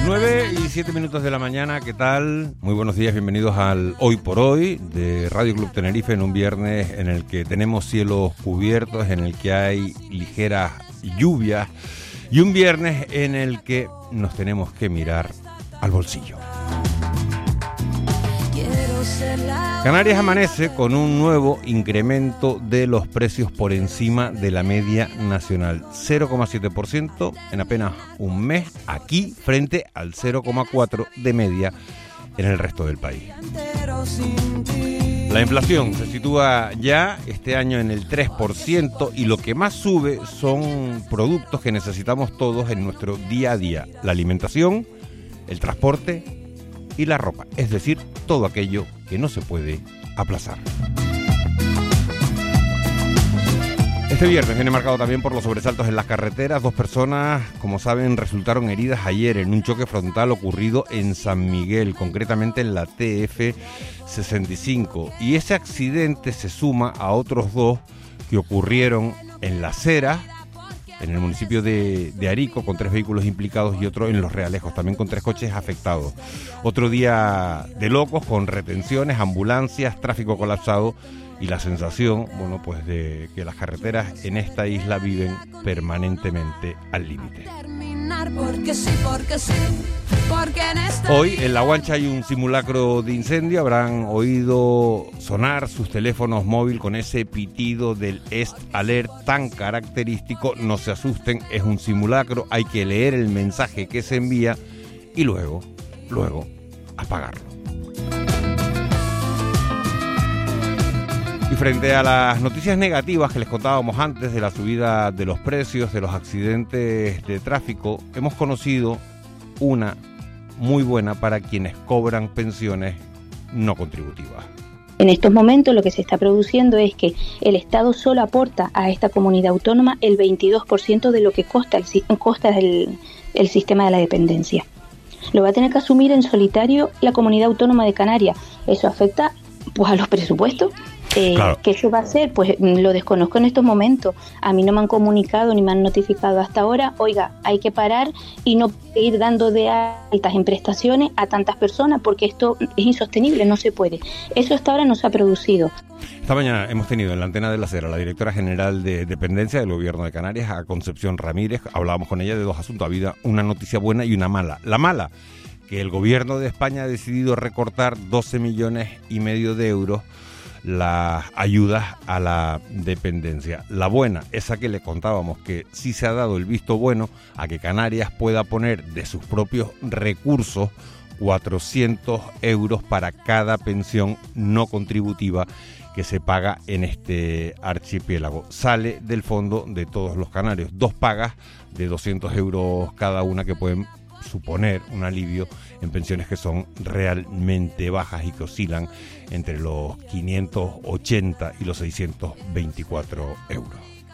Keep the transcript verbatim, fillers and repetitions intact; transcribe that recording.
nueve y siete minutos de la mañana, ¿qué tal? Muy buenos días, bienvenidos al Hoy por Hoy de Radio Club Tenerife, en un viernes en el que tenemos cielos cubiertos, en el que hay ligeras lluvias y un viernes en el que nos tenemos que mirar al bolsillo. Canarias amanece con un nuevo incremento de los precios por encima de la media nacional, cero coma siete por ciento en apenas un mes aquí frente al cero coma cuatro por ciento de media en el resto del país. La inflación se sitúa ya este año en el tres por ciento y lo que más sube son productos que necesitamos todos en nuestro día a día, la alimentación, el transporte y la ropa, es decir, todo aquello que no se puede aplazar. Este viernes viene marcado también por los sobresaltos en las carreteras. Dos personas, como saben, resultaron heridas ayer en un choque frontal ocurrido en San Miguel, concretamente en la T F sesenta y cinco. Y ese accidente se suma a otros dos que ocurrieron en Las Heras, en el municipio de, de Arico, con tres vehículos implicados, y otro en Los Realejos, también con tres coches afectados. Otro día de locos, con retenciones, ambulancias, tráfico colapsado y la sensación, bueno, pues de que las carreteras en esta isla viven permanentemente al límite. Hoy en La Guancha hay un simulacro de incendio. Habrán oído sonar sus teléfonos móviles con ese pitido del Est Alert tan característico. No se asusten, es un simulacro, hay que leer el mensaje que se envía y luego, luego apagarlo. Y frente a las noticias negativas que les contábamos antes de la subida de los precios, de los accidentes de tráfico, hemos conocido una muy buena para quienes cobran pensiones no contributivas. En estos momentos lo que se está produciendo es que el Estado solo aporta a esta comunidad autónoma el veintidós por ciento de lo que costa el, costa el, el sistema de la dependencia. Lo va a tener que asumir en solitario la comunidad autónoma de Canarias. Eso afecta pues a los presupuestos. Eh, claro. ¿Qué se va a hacer? Pues lo desconozco en estos momentos. A mí no me han comunicado ni me han notificado hasta ahora. Oiga, hay que parar y no ir dando de altas en prestaciones a tantas personas porque esto es insostenible, no se puede. Eso hasta ahora no se ha producido. Esta mañana hemos tenido en la antena de La Sera la directora general de Dependencia del Gobierno de Canarias, a Concepción Ramírez. Hablábamos con ella de dos asuntos. Había una noticia buena y una mala. La mala, que el Gobierno de España ha decidido recortar doce millones y medio de euros las ayudas a la dependencia. La buena, esa que le contábamos, que sí se ha dado el visto bueno a que Canarias pueda poner de sus propios recursos cuatrocientos euros para cada pensión no contributiva que se paga en este archipiélago. Sale del fondo de todos los canarios. Dos pagas de doscientos euros cada una que pueden suponer un alivio en pensiones que son realmente bajas y que oscilan entre los quinientos ochenta y los seiscientos veinticuatro euros.